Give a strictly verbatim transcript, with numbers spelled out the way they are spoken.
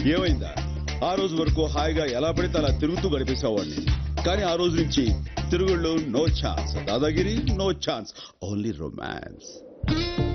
ఏమైందా? ఆ రోజు వరకు హాయిగా ఎలా పడితే అలా తిరుగుతూ గడిపేసేవాడిని. కానీ ఆ రోజు నుంచి తిరుగుళ్ళు no chance, dadagiri no chance, only romance.